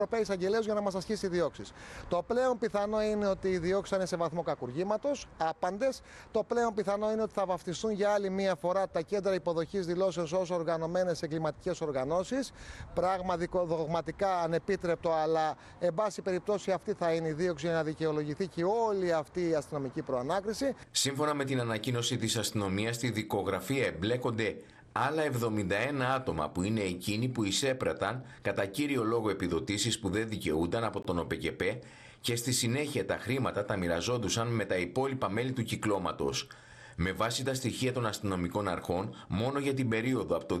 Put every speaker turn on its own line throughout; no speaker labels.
Ευρωπαίοι εισαγγελέους για να μας ασκήσει διώξεις. Το πλέον πιθανό είναι ότι οι διώξεις θα είναι σε βαθμό κακουργήματος, άπαντες. Το πλέον πιθανό είναι ότι θα βαφτιστούν για άλλη μία φορά τα κέντρα υποδοχής δηλώσεως ως οργανωμένες εγκληματικές οργανώσεις. Πράγμα δογματικά ανεπίτρεπτο, αλλά εν πάση περιπτώσει αυτή θα είναι η δίωξη για να δικαιολογηθεί και όλη αυτή η αστυνομική προανάκριση.
Σύμφωνα με την ανακοίνωση της αστυνομίας, στη δικογραφία εμπλέκονται άλλα 71 άτομα που είναι εκείνοι που εισέπραταν κατά κύριο λόγο επιδοτήσεις που δεν δικαιούνταν από τον ΟΠΚΠ και στη συνέχεια τα χρήματα τα μοιραζόντουσαν με τα υπόλοιπα μέλη του κυκλώματος. Με βάση τα στοιχεία των αστυνομικών αρχών, μόνο για την περίοδο από το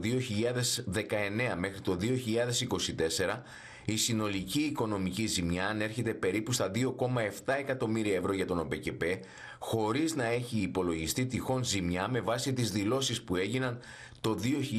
2019 μέχρι το 2024, η συνολική οικονομική ζημιά ανέρχεται περίπου στα 2,7 εκατομμύρια ευρώ για τον ΟΠΚΠ, χωρίς να έχει υπολογιστεί τυχόν ζημιά με βάση τις δηλώσεις που έγιναν το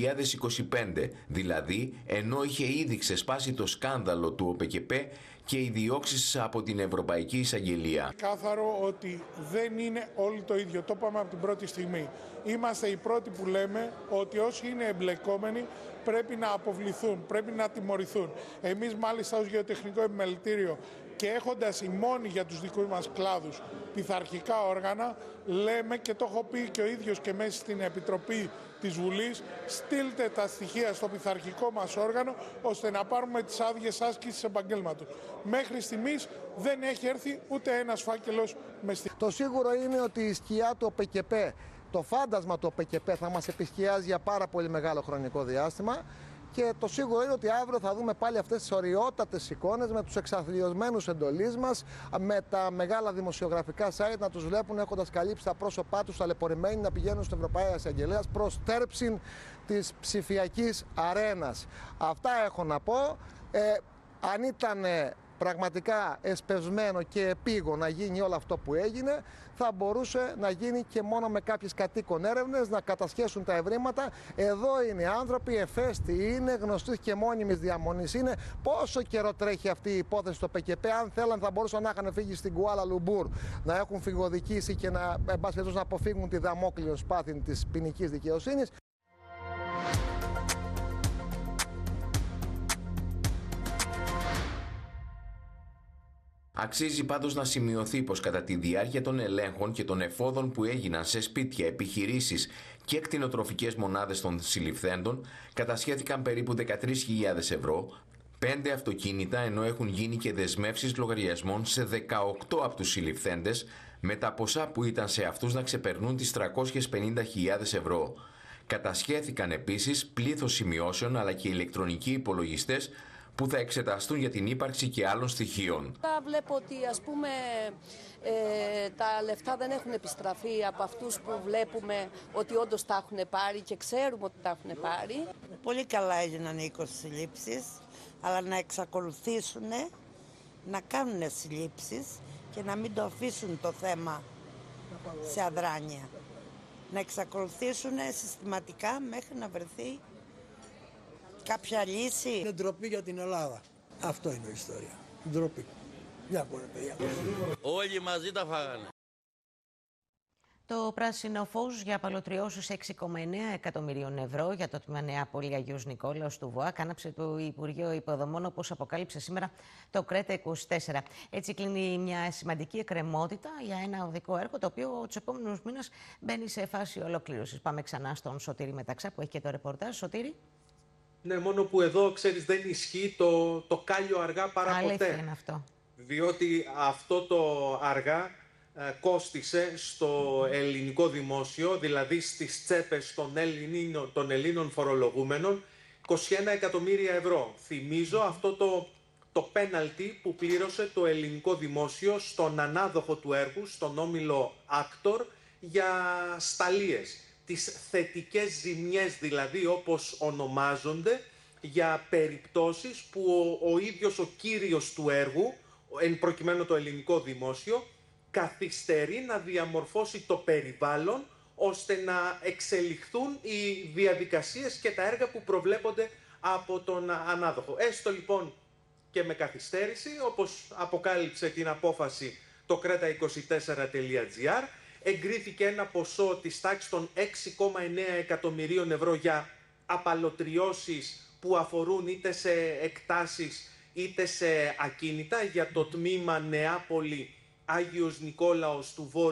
2025, δηλαδή ενώ είχε ήδη ξεσπάσει το σκάνδαλο του ΟΠΚΠ και οι διώξεις από την Ευρωπαϊκή Εισαγγελία.
Κάθαρο ότι δεν είναι όλοι το ίδιο, το είπαμε από την πρώτη στιγμή. Είμαστε οι πρώτοι που λέμε ότι όσοι είναι εμπλεκόμενοι πρέπει να αποβληθούν, πρέπει να τιμωρηθούν. Εμείς μάλιστα ως Γεωτεχνικό Επιμελητήριο και έχοντας οι μόνοι για τους δικούς μας κλάδους πειθαρχικά όργανα, λέμε και το έχω πει και ο ίδιος και μέσα στην Επιτροπή της Βουλής, στείλτε τα στοιχεία στο πειθαρχικό μας όργανο ώστε να πάρουμε τις άδειες άσκησης επαγγέλματος. Μέχρι στιγμής δεν έχει έρθει ούτε ένας φάκελος με στοιχεία.
Το σίγουρο είναι ότι η σκιά του ΟΠΚΠ, το φάντασμα του ΟΠΚΠ θα μας επισκιάζει για πάρα πολύ μεγάλο χρονικό διάστημα. Και το σίγουρο είναι ότι αύριο θα δούμε πάλι αυτές τις οριότατες εικόνες με τους εξαθλιωσμένους εντολείς μας, με τα μεγάλα δημοσιογραφικά site να τους βλέπουν έχοντας καλύψει τα πρόσωπά τους ταλαιπωρημένοι να πηγαίνουν στην Ευρωπαϊκή Εισαγγελία προς τέρψιν της ψηφιακής αρένας. Αυτά έχω να πω. Αν ήταν πραγματικά εσπευσμένο και επίγον να γίνει όλο αυτό που έγινε, θα μπορούσε να γίνει και μόνο με κάποιες κατοίκον έρευνες, να κατασχέσουν τα ευρήματα. Εδώ είναι άνθρωποι, εφέστοι είναι, γνωστοί και μόνιμης διαμονής είναι. Πόσο καιρό τρέχει αυτή η υπόθεση στο ΠΚΠ, αν θέλαν θα μπορούσαν να είχαν φύγει στην Κουάλα Λουμπούρ, να έχουν φυγοδικήσει και να αποφύγουν τη δαμόκλειο σπάθη της ποινικής δικαιοσύνης.
Αξίζει πάντως να σημειωθεί πως κατά τη διάρκεια των ελέγχων και των εφόδων που έγιναν σε σπίτια, επιχειρήσεις και κτηνοτροφικές μονάδες των συλληφθέντων, κατασχέθηκαν περίπου 13.000 ευρώ, 5 αυτοκίνητα, ενώ έχουν γίνει και δεσμεύσεις λογαριασμών σε 18 από τους συλληφθέντες, με τα ποσά που ήταν σε αυτούς να ξεπερνούν τις 350.000 ευρώ. Κατασχέθηκαν επίσης πλήθος σημειώσεων αλλά και ηλεκτρονικοί υπολογιστές που θα εξεταστούν για την ύπαρξη και άλλων στοιχείων.
Βλέπω ότι τα λεφτά δεν έχουν επιστραφεί από αυτούς που βλέπουμε ότι όντως τα έχουν πάρει και ξέρουμε ότι τα έχουν πάρει.
Πολύ καλά έγιναν οι 20 συλλήψεις, αλλά να εξακολουθήσουν να κάνουν συλλήψεις και να μην το αφήσουν το θέμα σε αδράνεια. Να εξακολουθήσουν συστηματικά μέχρι να βρεθεί κάποια λύση.
Είναι ντροπή για την Ελλάδα. Αυτό είναι η ιστορία. Ντροπή. Για πόρε παιδιά.
Όλοι μαζί τα φάγανε.
Το πράσινο φως για απαλωτριώσεις 6,9 εκατομμυρίων ευρώ για το τμήμα Νεάπολη Αγίος Νικόλαος του ΒΟΑΚ άναψε το Υπουργείο Υποδομών, όπως αποκάλυψε σήμερα το ΚΡΕΤΑ 24. Έτσι κλείνει μια σημαντική εκκρεμότητα για ένα οδικό έργο, το οποίο τους επόμενους μήνες μπαίνει σε φάση ολοκλήρωσης. Πάμε ξανά στον Σωτήρη Μεταξά που έχει και το ρεπορτάζ. Σωτήρη.
Ναι, μόνο που εδώ, ξέρεις, δεν ισχύει το κάλιο αργά παρά ποτέ.
Είναι αυτό.
Διότι αυτό το αργά κόστισε στο ελληνικό δημόσιο, δηλαδή στις τσέπες των Ελλήνων φορολογούμενων, 21 εκατομμύρια ευρώ. Θυμίζω αυτό το πέναλτι που πλήρωσε το ελληνικό δημόσιο στον ανάδοχο του έργου, στον όμιλο Άκτορ, για σταλίες. Τις θετικές ζημιές δηλαδή, όπως ονομάζονται, για περιπτώσεις που ο ίδιος ο κύριος του έργου, εν προκειμένου το ελληνικό δημόσιο, καθυστερεί να διαμορφώσει το περιβάλλον ώστε να εξελιχθούν οι διαδικασίες και τα έργα που προβλέπονται από τον ανάδοχο. Έστω λοιπόν και με καθυστέρηση, όπως αποκάλυψε την απόφαση το kreta24.gr, εγκρίθηκε ένα ποσό της τάξης των 6,9 εκατομμυρίων ευρώ για απαλωτριώσεις που αφορούν είτε σε εκτάσεις είτε σε ακίνητα για το τμήμα Νεάπολη Άγιος Νικόλαος του Βόρειου